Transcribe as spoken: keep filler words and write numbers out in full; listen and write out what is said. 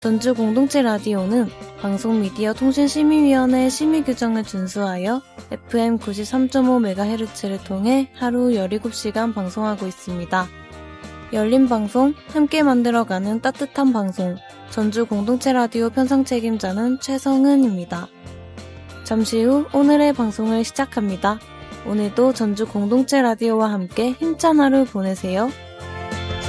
전주 공동체 라디오는 방송미디어통신심의위원회 심의규정을 준수하여 에프엠 구십삼 점 오 메가헤르츠를 통해 하루 열일곱 시간 방송하고 있습니다. 열린 방송, 함께 만들어가는 따뜻한 방송, 전주 공동체 라디오 편성 책임자는 최성은입니다. 잠시 후 오늘의 방송을 시작합니다. 오늘도 전주 공동체 라디오와 함께 힘찬 하루 보내세요.